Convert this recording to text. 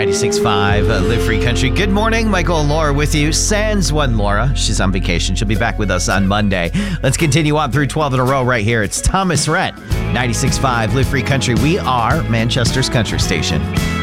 96.5 Live Free Country. Good morning. Michael and Laura with you. Sans one Laura. She's on vacation. She'll be back with us on Monday. Let's continue on through 12 in a row right here. It's Thomas Rhett, 96.5 Live Free Country. We are Manchester's country station.